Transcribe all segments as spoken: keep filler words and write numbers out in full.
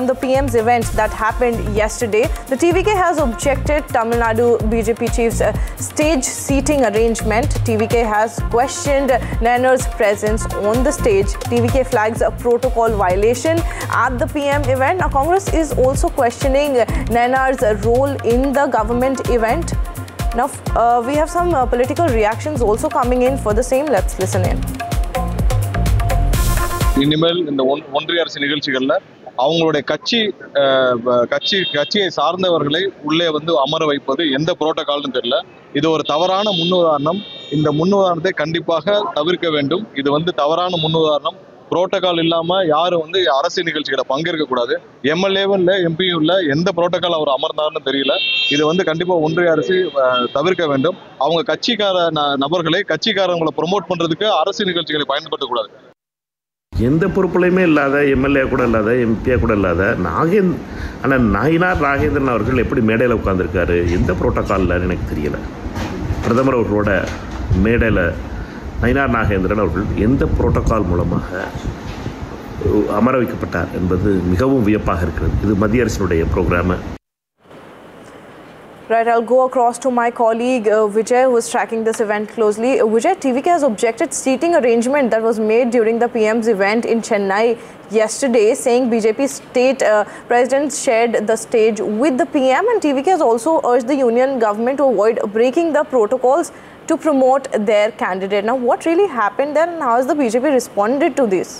The P M's event that happened yesterday, the T V K has objected Tamil Nadu B J P chief's uh, stage seating arrangement. T V K has questioned Nayanar's presence on the stage. T V K flags a protocol violation at the P M event. Now, Congress is also questioning Nayanar's role in the government event. Now, uh, we have some uh, political reactions also coming in for the same. Let's listen in. இனிமேல் இந்த ஒன்றிய அரசு நிகழ்ச்சிகள்ல அவங்களுடைய கட்சி கட்சி கட்சியை சார்ந்தவர்களை உள்ளே வந்து அமர வைப்பது எந்த புரோட்டோகால்னு தெரியல. இது ஒரு தவறான முன்னுதாரணம். இந்த முன்னுதாரணத்தை கண்டிப்பாக தவிர்க்க வேண்டும். இது வந்து தவறான முன்னுதாரணம். புரோட்டோகால் இல்லாம யாரும் வந்து அரசியல் நிகழ்ச்சிகளை பங்கேற்க கூடாது. எம்எல்ஏவும் இல்லை, எம்பியும் இல்லை, எந்த புரோட்டோகால் அவர் அமர்ந்தாருன்னு தெரியல. இது வந்து கண்டிப்பா ஒன்றிய அரசு தவிர்க்க வேண்டும். அவங்க கட்சிக்கார நபர்களை கட்சிக்காரங்களை ப்ரொமோட் பண்றதுக்கு அரசியல் நிகழ்ச்சிகளை பயன்படுத்தக்கூடாது. எந்த பொறுப்புலையுமே இல்லாத எம்எல்ஏ கூட இல்லாத எம்பியா கூட இல்லாத நாகேந்த் ஆனால் நயினார் நாகேந்திரன் அவர்கள் எப்படி மேடையில் உட்காந்துருக்காரு, எந்த புரோட்டோக்காலில் எனக்கு தெரியலை. பிரதமர் அவர்களோட மேடையில் நயினார் நாகேந்திரன் அவர்கள் எந்த புரோட்டோக்கால் மூலமாக அமர வைக்கப்பட்டார் என்பது மிகவும் வியப்பாக இருக்கிறது. இது மத்திய அரசினுடைய programme. Right, I'll go across to my colleague uh, Vijay, who is tracking this event closely. Uh, Vijay, T V K has objected seating arrangement that was made during the P M's event in Chennai yesterday, saying B J P state uh, president shared the stage with the P M, and T V K has also urged the union government to avoid breaking the protocols to promote their candidate. Now, what really happened there, and how has the B J P responded to this?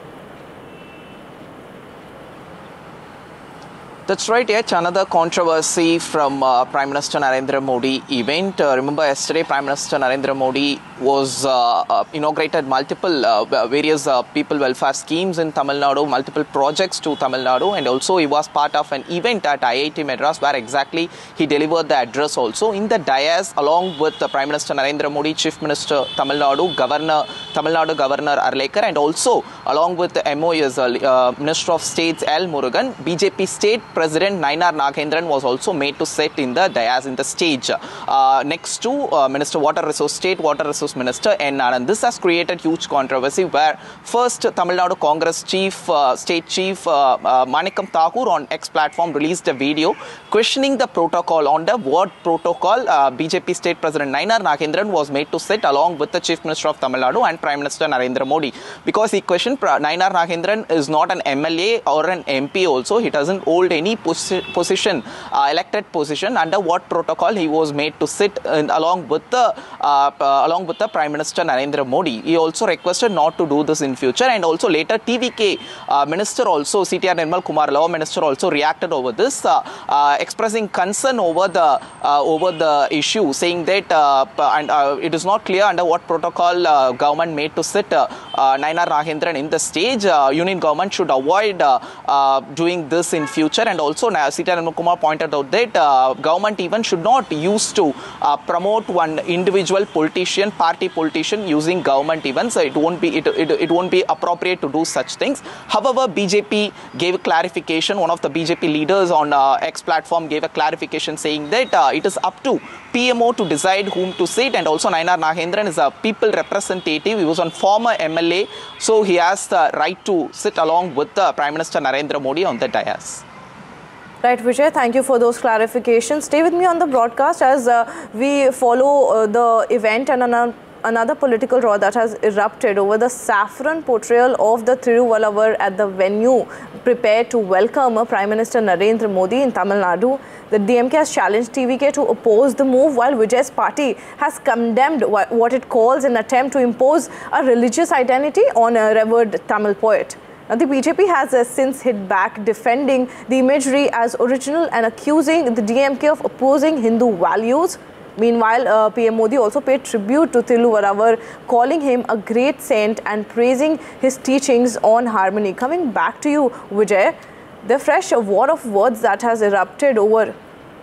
That's right, yet another controversy from uh, Prime Minister Narendra Modi event. Uh, remember yesterday Prime Minister Narendra Modi was uh, uh, inaugurated multiple uh, various uh, people welfare schemes in Tamil Nadu, multiple projects to Tamil Nadu, and also he was part of an event at I I T Madras where exactly he delivered the address also. In the dais, along with the Prime Minister Narendra Modi, Chief Minister Tamil Nadu, Governor Tamil Nadu Governor Arlekar, and also along with the M O S, uh, Minister of States L. Murugan, B J P State President Nayanar Nagendran was also made to sit in the dais in the stage uh, next to uh, Minister Water Resource State Water Resource Minister N. Anand. This has created huge controversy where first Tamil Nadu Congress Chief uh, State Chief uh, uh, Manikam Thakur on X platform released a video questioning the protocol. On the word protocol, uh, B J P State President Nayanar Nagendran was made to sit along with the Chief Minister of Tamil Nadu and Prime Minister Narendra Modi, because he questioned Nayanar Nagendran is not an M L A or an M P also. He doesn't hold any position, uh, elected position. Under what protocol he was made to sit in, along with the uh, uh, along with the Prime Minister Narendra Modi. He also requested not to do this in future, and also later T V K uh, Minister also C T R Nirmal Kumar, Law Minister, also reacted over this, uh, uh, expressing concern over the uh, over the issue, saying that uh, and uh, it is not clear under what protocol uh, government made to sit uh, uh, Nayanar Nagendran in the stage. Uh, union government should avoid uh, uh, doing this in future. And also C T R Nirmal Kumar pointed out that uh, government even should not use to uh, promote one individual politician, party politician using government events. It won't be it, it, it won't be appropriate to do such things. However, B J P gave clarification. One of the B J P leaders on uh, X platform gave a clarification saying that uh, it is up to P M O to decide whom to sit, and also Nayanar Nagendran is a people representative. He was a former M L A, so he has the right to sit along with the Prime Minister Narendra Modi on the dais. Right, Vijay, thank you for those clarifications. Stay with me on the broadcast as uh, we follow uh, the event and another, another political row that has erupted over the saffron portrayal of the Thiruvalluvar at the venue prepared to welcome uh, Prime Minister Narendra Modi in Tamil Nadu. The D M K has challenged T V K to oppose the move, while Vijay's party has condemned what it calls an attempt to impose a religious identity on a revered Tamil poet. Now, the B J P has uh, since hit back, defending the imagery as original and accusing the D M K of opposing Hindu values. Meanwhile, uh, P M Modi also paid tribute to Thiruvalluvar, calling him a great saint and praising his teachings on harmony. Coming back to you, Vijay, the fresh war of words that has erupted over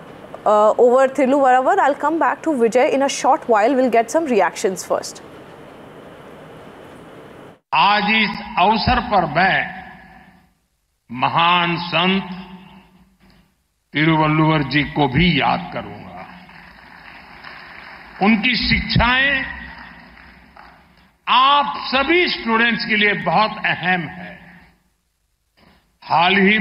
uh, over Thiruvalluvar. I'll come back to Vijay in a short while. We'll get some reactions first. आज इस अवसर पर मैं महान संत तिरुवल्लुवर जी को भी याद करूंगा. उनकी शिक्षाएं आप सभी स्टूडेंट्स के लिए बहुत अहम है. हाल ही